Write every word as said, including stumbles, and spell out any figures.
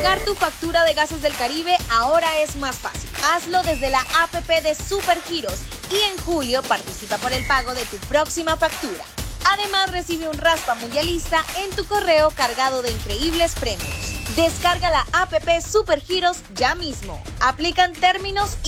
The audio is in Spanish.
Pagar tu factura de Gases del Caribe ahora es más fácil. Hazlo desde la app de Supergiros y en julio participa por el pago de tu próxima factura. Además, recibe un raspa mundialista en tu correo cargado de increíbles premios. Descarga la app Supergiros ya mismo. Aplican términos y